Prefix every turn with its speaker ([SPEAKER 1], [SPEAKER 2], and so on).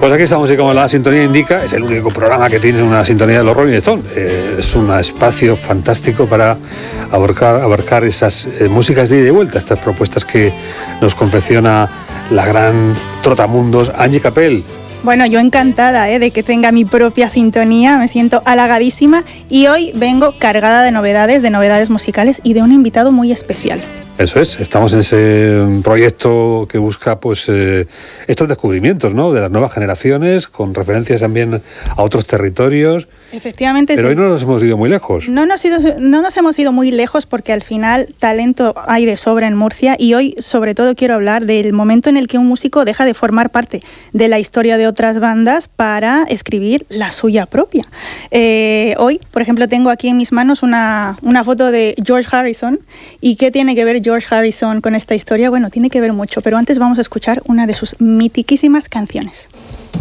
[SPEAKER 1] Pues aquí estamos y como la sintonía indica, es el único programa que tiene una sintonía de los Rolling Stones. Es un espacio fantástico para abarcar esas músicas de ida y vuelta, estas propuestas que nos confecciona la gran trotamundos Angie Capel.
[SPEAKER 2] Bueno, yo encantada de que tenga mi propia sintonía, me siento halagadísima y hoy vengo cargada de novedades musicales y de un invitado muy especial.
[SPEAKER 1] Eso es, estamos en ese proyecto que busca pues estos descubrimientos, ¿no?, de las nuevas generaciones, con referencias también a otros territorios.
[SPEAKER 2] Efectivamente.
[SPEAKER 1] Pero hoy no nos hemos ido muy lejos.
[SPEAKER 2] No nos hemos ido muy lejos porque al final talento hay de sobra en Murcia y hoy sobre todo quiero hablar del momento en el que un músico deja de formar parte de la historia de otras bandas para escribir la suya propia. Hoy, por ejemplo, tengo aquí en mis manos una foto de George Harrison. ¿Y qué tiene que ver George Harrison con esta historia? Bueno, tiene que ver mucho, pero antes vamos a escuchar una de sus mitiquísimas canciones.